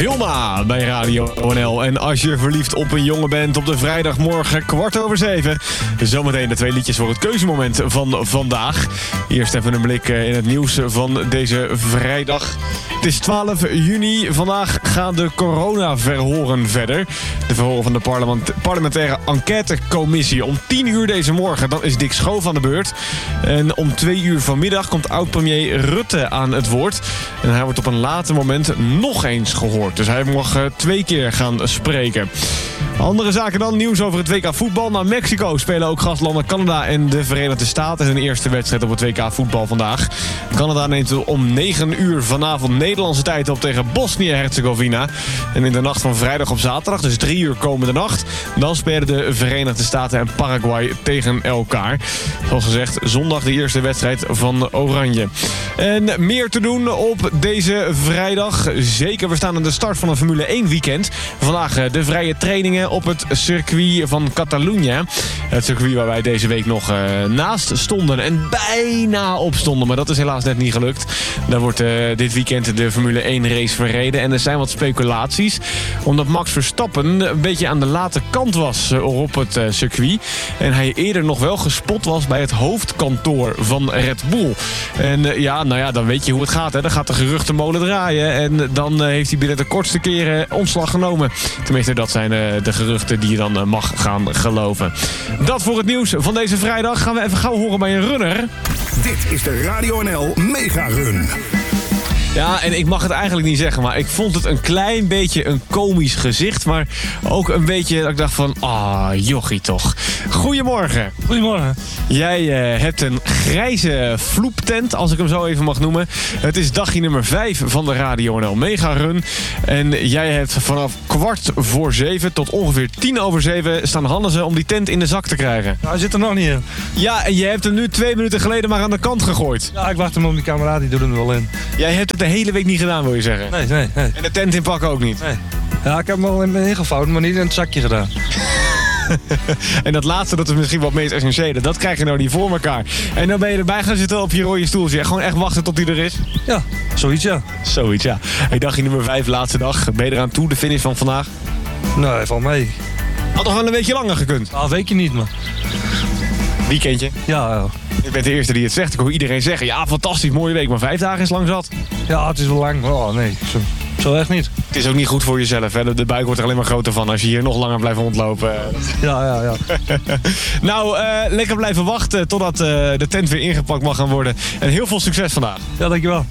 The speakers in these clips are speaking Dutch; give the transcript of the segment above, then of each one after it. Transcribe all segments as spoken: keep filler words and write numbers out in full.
Wilma bij Radio O N L. En als je verliefd op een jongen bent op de vrijdagmorgen kwart over zeven. Zometeen de twee liedjes voor het keuzemoment van vandaag. Eerst even een blik in het nieuws van deze vrijdag. Het is twaalf juni. Vandaag gaan de coronaverhoren verder. De verhoren van de parlement- parlementaire enquêtecommissie. Om tien uur deze morgen, dan is Dick Schoof aan de beurt. En om twee uur vanmiddag komt oud-premier Rutte aan het woord. En hij wordt op een later moment nog eens gehoord. Dus hij mag uh, twee keer gaan spreken. Andere zaken dan. Nieuws over het W K voetbal. Naar Mexico spelen ook gastlanden Canada en de Verenigde Staten. Het is een eerste wedstrijd op het W K voetbal vandaag. Canada neemt om negen uur vanavond Nederlandse tijd op tegen Bosnië-Herzegovina. En in de nacht van vrijdag op zaterdag, dus drie uur komende nacht, dan spelen de Verenigde Staten en Paraguay tegen elkaar. Zoals gezegd, zondag de eerste wedstrijd van Oranje. En meer te doen op deze vrijdag. Zeker, we staan aan de start van een Formule één weekend. Vandaag de vrije trainingen op het circuit van Catalunya. Het circuit waar wij deze week nog uh, naast stonden en bijna op stonden. Maar dat is helaas net niet gelukt. Daar wordt uh, dit weekend de Formule één race verreden. En er zijn wat speculaties. Omdat Max Verstappen een beetje aan de late kant was uh, op het uh, circuit. En hij eerder nog wel gespot was bij het hoofdkantoor van Red Bull. En uh, ja, nou ja, dan weet je hoe het gaat. Hè. Dan gaat de geruchtenmolen draaien. En dan uh, heeft hij binnen de kortste keren ontslag genomen. Tenminste, dat zijn uh, de geruchten die je dan uh, mag gaan geloven. Dat voor het nieuws van deze vrijdag. Gaan we even gauw horen bij een runner. Dit is de Radio N L Mega Run. Ja, en ik mag het eigenlijk niet zeggen, maar ik vond het een klein beetje een komisch gezicht. Maar ook een beetje dat ik dacht van, ah, jochie toch. Goedemorgen. Goedemorgen. Jij uh, hebt een grijze vloeptent, als ik hem zo even mag noemen. Het is dagje nummer vijf van de Radio N L Mega Run. En jij hebt vanaf kwart voor zeven tot ongeveer tien over zeven staan handen om die tent in de zak te krijgen. Nou, hij zit er nog niet in. Ja, en je hebt hem nu twee minuten geleden maar aan de kant gegooid. Ja, ik wacht hem op die kameraad, die doet hem er wel in. Jij hebt het de hele week niet gedaan, wil je zeggen? Nee, nee, nee. En de tent inpakken ook niet? Nee. Ja, ik heb hem wel ingevouwd, maar niet in het zakje gedaan. En dat laatste, dat is misschien wat meest essentiële. Dat krijg je nou niet voor elkaar. En dan ben je erbij gaan zitten op je rode stoeltje. Gewoon echt wachten tot hij er is? Ja, zoiets ja. Zoiets, ja. Hey, dagje nummer vijf, laatste dag. Ben je eraan toe, de finish van vandaag? Nee, valt mee. Had toch wel een beetje langer gekund? Nou, weet je niet, man. Weekendje. Ja, ja. Ik ben de eerste die het zegt. Ik hoor iedereen zeggen, ja, fantastisch, mooie week. Maar vijf dagen is lang zat. Ja, het is wel lang. Oh, nee, zo, zo echt niet. Het is ook niet goed voor jezelf, hè. De buik wordt er alleen maar groter van als je hier nog langer blijft rondlopen. Ja, ja, ja. Nou, uh, lekker blijven wachten totdat uh, de tent weer ingepakt mag gaan worden. En heel veel succes vandaag. Ja, dankjewel.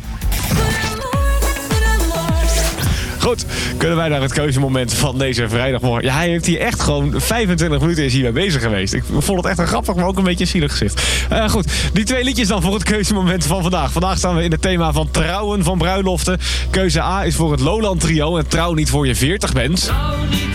Goed, kunnen wij naar het keuzemoment van deze vrijdagmorgen. Ja, hij heeft hier echt gewoon vijfentwintig minuten is hierbij bezig geweest. Ik vond het echt een grappig, maar ook een beetje een zielig gezicht. Uh, goed, die twee liedjes dan voor het keuzemoment van vandaag. Vandaag staan we in het thema van trouwen, van bruiloften. Keuze A is voor het Lowland Trio en trouw niet voor je veertig bent.